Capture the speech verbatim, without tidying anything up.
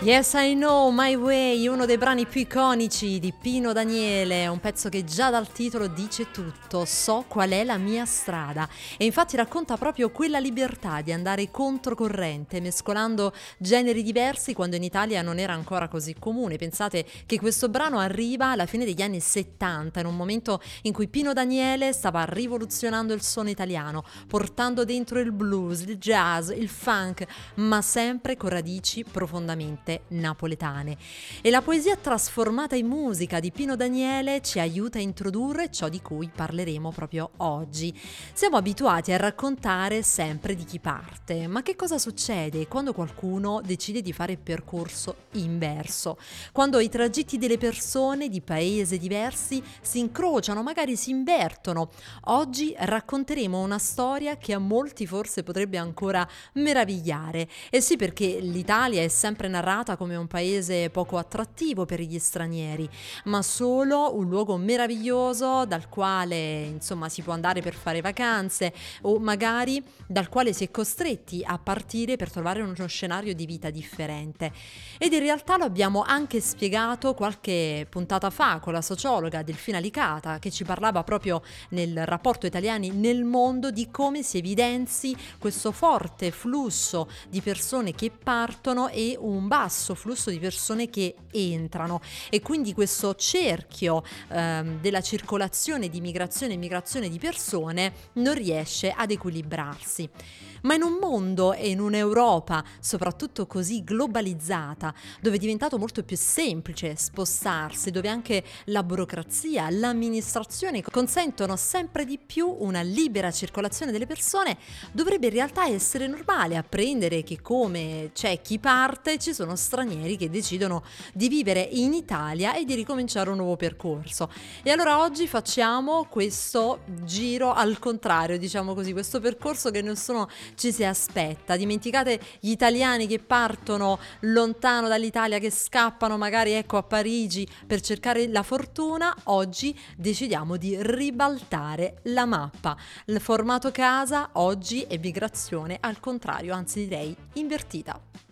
Yes, I Know My Way, uno dei brani più iconici di Pino Daniele, un pezzo che già dal titolo dice tutto, so qual è la mia strada, e infatti racconta proprio quella libertà di andare controcorrente, mescolando generi diversi quando in Italia non era ancora così comune. Pensate che questo brano arriva alla fine degli anni settanta, in un momento in cui Pino Daniele stava rivoluzionando il suono italiano, portando dentro il blues, il jazz, il funk, ma sempre con radici profondamente napoletane. E la poesia trasformata in musica di Pino Daniele ci aiuta a introdurre ciò di cui parleremo proprio oggi. Siamo abituati a raccontare sempre di chi parte, ma che cosa succede quando qualcuno decide di fare il percorso inverso? Quando i tragitti delle persone di paesi diversi si incrociano, magari si invertono. Oggi racconteremo una storia che a molti forse potrebbe ancora meravigliare. E sì, perché l'Italia è sempre narrata come un paese poco attrattivo per gli stranieri, ma solo un luogo meraviglioso dal quale insomma si può andare per fare vacanze, o magari dal quale si è costretti a partire per trovare uno scenario di vita differente. Ed in realtà lo abbiamo anche spiegato qualche puntata fa con la sociologa Delfina Licata, che ci parlava proprio nel rapporto Italiani nel mondo di come si evidenzi questo forte flusso di persone che partono e un basso flusso di persone che entrano, e quindi questo cerchio ehm, della circolazione di migrazione e migrazione di persone non riesce ad equilibrarsi. Ma in un mondo e in un'Europa soprattutto così globalizzata, dove è diventato molto più semplice spostarsi, dove anche la burocrazia, l'amministrazione consentono sempre di più una libera circolazione delle persone, dovrebbe in realtà essere normale apprendere che come c'è chi parte, ci sono stranieri che decidono di vivere in Italia e di ricominciare un nuovo percorso. E allora oggi facciamo questo giro al contrario, diciamo così, questo percorso che nessuno ci si aspetta. Dimenticate gli italiani che partono lontano dall'Italia, che scappano magari ecco a Parigi per cercare la fortuna. Oggi decidiamo di ribaltare la mappa. Il formato casa oggi è migrazione al contrario, anzi direi invertita.